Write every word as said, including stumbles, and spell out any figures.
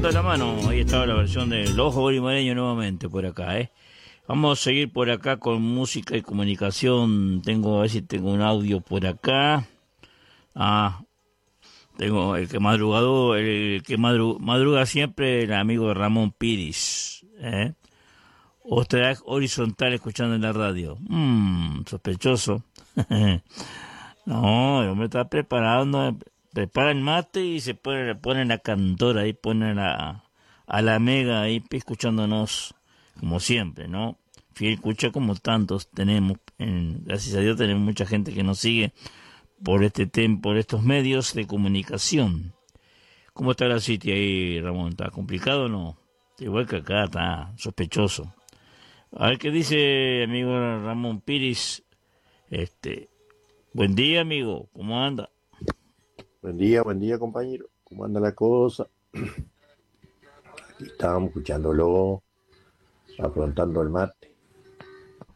levanta la mano. Ahí estaba la versión de Los Bolimareños nuevamente por acá, ¿eh? Vamos a seguir por acá con música y comunicación. Tengo, a ver si tengo un audio por acá. Ah, tengo el que madrugado, el que madru, madruga siempre, el amigo de Ramón Piris, ¿eh? Otra horizontal escuchando en la radio. Mmm, sospechoso. No, el hombre está preparando, prepara el mate y se pone, pone la cantora ahí, pone la, a la mega ahí escuchándonos como siempre, ¿no? Fiel escucha como tantos tenemos, en, gracias a Dios tenemos mucha gente que nos sigue por este tem, por estos medios de comunicación. ¿Cómo está la City ahí, Ramón? ¿Está complicado o no? Igual que acá, está sospechoso. A ver qué dice amigo Ramón Piris. Este, buen día, amigo, ¿cómo anda? Buen día, buen día, compañero. ¿Cómo anda la cosa? Aquí estábamos escuchándolo, afrontando el mate.